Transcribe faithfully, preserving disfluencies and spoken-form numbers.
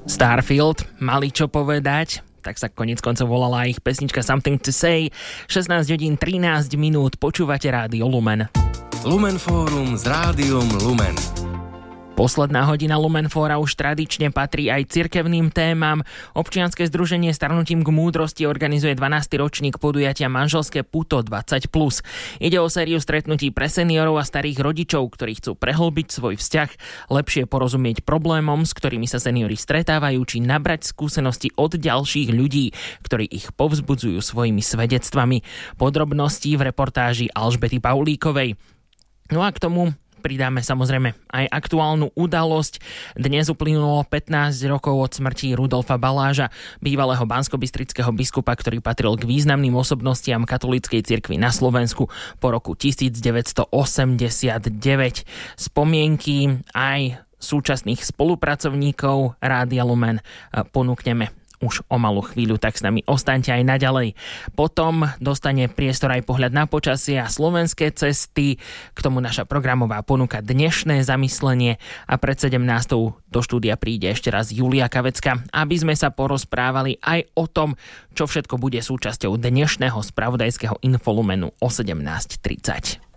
Starfield mali čo povedať, tak sa koniec koncov volala ich pesnička Something to Say. šestnásť hodín trinásť minút, počúvate Rádio Lumen. Lumen Fórum s Rádiom Lumen. Posledná hodina Lumenfóra už tradične patrí aj cirkevným témam. Občianske združenie Starnutím k múdrosti organizuje dvanásty ročník podujatia Manželské puto dvadsať plus. Ide o sériu stretnutí pre seniorov a starých rodičov, ktorí chcú prehlbiť svoj vzťah, lepšie porozumieť problémom, s ktorými sa seniori stretávajú, či nabrať skúsenosti od ďalších ľudí, ktorí ich povzbudzujú svojimi svedectvami. Podrobnosti v reportáži Alžbety Paulíkovej. No a k tomu pridáme samozrejme aj aktuálnu udalosť. Dnes uplynulo pätnásť rokov od smrti Rudolfa Baláža, bývalého banskobystrického biskupa, ktorý patril k významným osobnostiam katolíckej cirkvi na Slovensku po roku devätnásťstoosemdesiatdeväť. Spomienky aj súčasných spolupracovníkov Rádia Lumen ponúkneme už o malú chvíľu, tak s nami ostaňte aj naďalej. Potom dostane priestor aj pohľad na počasie a slovenské cesty, k tomu naša programová ponuka dnešné zamyslenie a pred sedemnástou do štúdia príde ešte raz Julia Kavecka, aby sme sa porozprávali aj o tom, čo všetko bude súčasťou dnešného spravodajského infolumenu o sedemnásť tridsať.